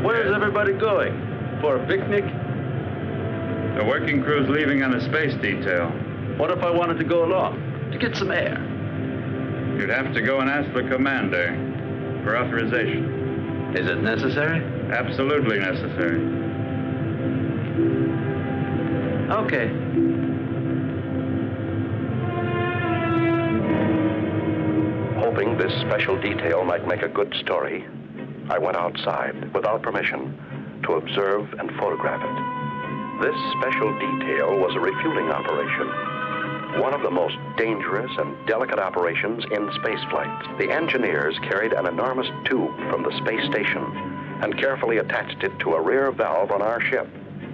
Where's everybody going? For a picnic? The working crew's leaving on a space detail. What if I wanted to go along? To get some air? You'd have to go and ask the commander for authorization. Is it necessary? Absolutely necessary. Okay. Hoping this special detail might make a good story, I went outside without permission to observe and photograph it. This special detail was a refueling operation, one of the most dangerous and delicate operations in spaceflight. The engineers carried an enormous tube from the space station and carefully attached it to a rear valve on our ship.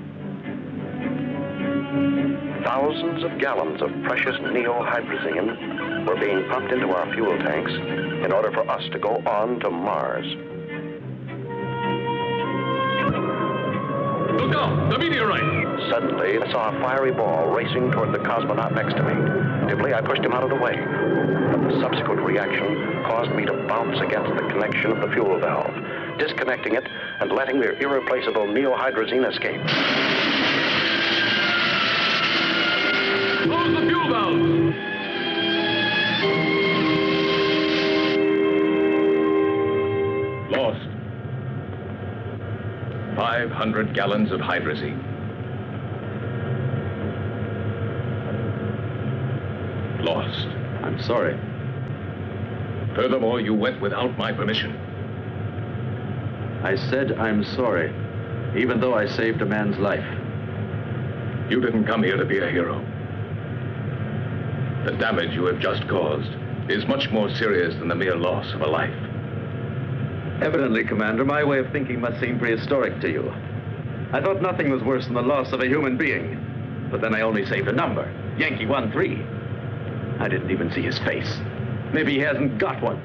Thousands of gallons of precious neohydrazine were being pumped into our fuel tanks in order for us to go on to Mars. Look out! The meteorite! Suddenly, I saw a fiery ball racing toward the cosmonaut next to me. Instinctively, I pushed him out of the way. But the subsequent reaction caused me to bounce against the connection of the fuel valve, disconnecting it and letting the irreplaceable neohydrazine escape. Close the fuel valve! 500 gallons of hydrazine. Lost. I'm sorry. Furthermore, you went without my permission. I said I'm sorry, even though I saved a man's life. You didn't come here to be a hero. The damage you have just caused is much more serious than the mere loss of a life. Evidently, Commander, my way of thinking must seem prehistoric to you. I thought nothing was worse than the loss of a human being. But then I only saved a number, Yankee 13. I didn't even see his face. Maybe he hasn't got one.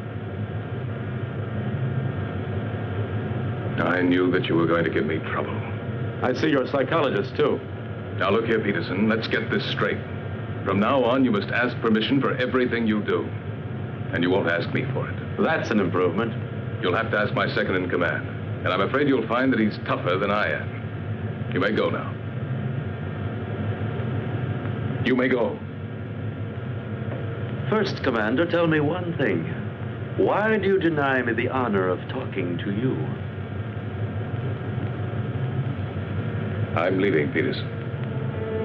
I knew that you were going to give me trouble. I see you're a psychologist, too. Now look here, Peterson, let's get this straight. From now on, you must ask permission for everything you do. And you won't ask me for it. That's an improvement. You'll have to ask my second in command. And I'm afraid you'll find that he's tougher than I am. You may go now. You may go. First, Commander, tell me one thing. Why do you deny me the honor of talking to you? I'm leaving, Peterson.